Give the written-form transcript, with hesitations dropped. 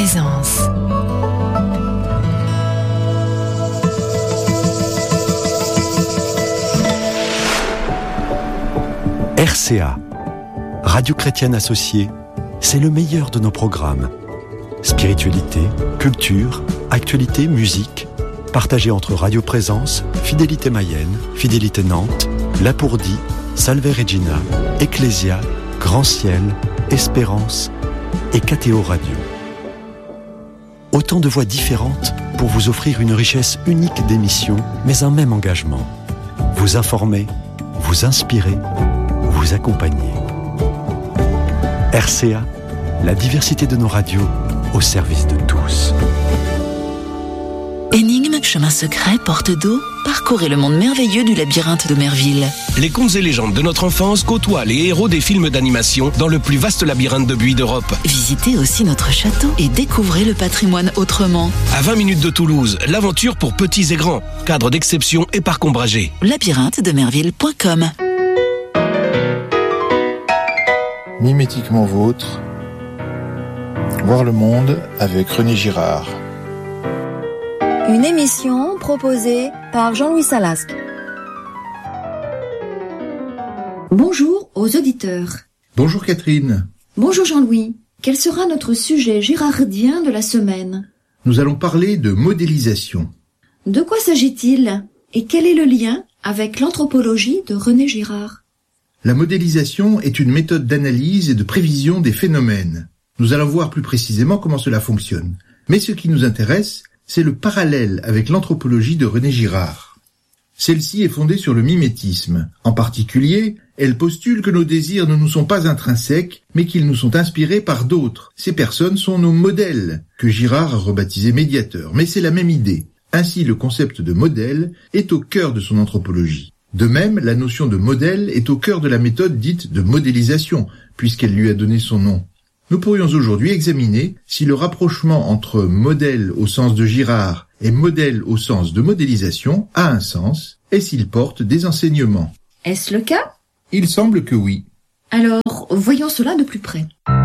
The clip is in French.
Présence. RCA, Radio Chrétienne Associée, c'est le meilleur de nos programmes. Spiritualité, culture, actualité, musique, partagés entre Radio Présence, Fidélité Mayenne, Fidélité Nantes, Lapourdie, Salve Regina, Ecclésia, Grand Ciel, Espérance et KTO Radio. Autant de voix différentes pour vous offrir une richesse unique d'émissions, mais un même engagement. Vous informer, vous inspirer, vous accompagner. RCA, la diversité de nos radios au service de tous. Énigmes, chemins secrets, portes d'eau, parcourez le monde merveilleux du labyrinthe de Merville. Les contes et légendes de notre enfance côtoient les héros des films d'animation dans le plus vaste labyrinthe de buis d'Europe. Visitez aussi notre château et découvrez le patrimoine autrement. À 20 minutes de Toulouse, l'aventure pour petits et grands. Cadre d'exception et parc ombragé. labyrinthe-de-merville.com. Mimétiquement vôtre, voir le monde avec René Girard. Une émission proposée par Jean-Louis Salasque. Bonjour aux auditeurs. Bonjour Catherine. Bonjour Jean-Louis. Quel sera notre sujet girardien de la semaine ? Nous allons parler de modélisation. De quoi s'agit-il ? Et quel est le lien avec l'anthropologie de René Girard ? La modélisation est une méthode d'analyse et de prévision des phénomènes. Nous allons voir plus précisément comment cela fonctionne. Mais ce qui nous intéresse, c'est le parallèle avec l'anthropologie de René Girard. Celle-ci est fondée sur le mimétisme. En particulier, elle postule que nos désirs ne nous sont pas intrinsèques, mais qu'ils nous sont inspirés par d'autres. Ces personnes sont nos modèles, que Girard a rebaptisés médiateurs. Mais c'est la même idée. Ainsi, le concept de modèle est au cœur de son anthropologie. De même, la notion de modèle est au cœur de la méthode dite de modélisation, puisqu'elle lui a donné son nom. Nous pourrions aujourd'hui examiner si le rapprochement entre modèle au sens de Girard et modèle au sens de modélisation a un sens et s'il porte des enseignements. Est-ce le cas ? Il semble que oui. Alors, voyons cela de plus près.